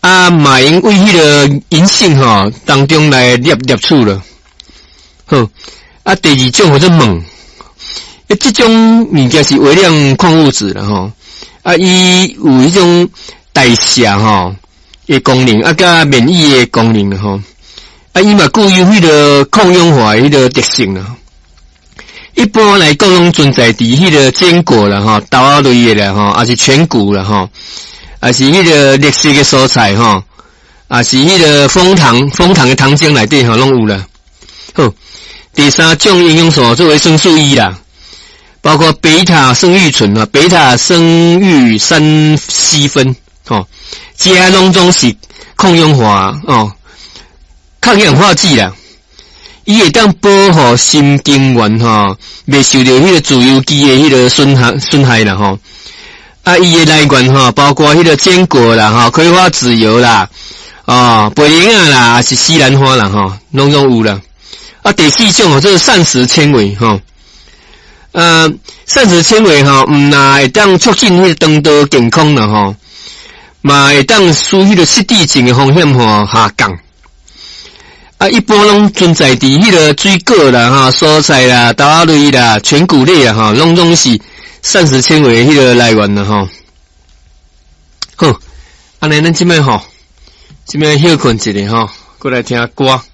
嘛用为迄个银杏吼当中来摄取了。好，第二种或者锰，这种物件是微量矿物质了吼。伊有迄种代谢吼的功能，甲免疫的功能了吼。伊嘛具有迄个抗氧化迄个特性了。一般来讲，拢存在伫迄个坚果啦吼、豆仔类的啦吼，也是全谷啦吼，也是迄个绿色的蔬菜吼，也是迄个枫糖的糖浆内底吼拢有啦。好，第三种营养素做维生素 E 啦，包括贝塔生育醇啊、贝塔生育3烯酚吼，这些拢总是抗氧化哦、抗氧化剂啦。伊会当保护神经元吼，未受到迄个自由基的迄个损害啦吼。伊的来源吼，包括迄个坚果啦吼，葵花籽油啦，贝莲啊啦，也是西兰花啦吼，拢有啦。第四种就是膳食纤维吼，膳食纤维吼，那会当促进迄个肠道健康啦吼，嘛会当使迄个失智症的风险吼下降。一般拢存在伫迄个水果啦、蔬菜啦、豆仔类啦、全谷类啦拢总是膳食纤维迄个来源啦吼。好，安尼咱即摆休困一下过来听歌。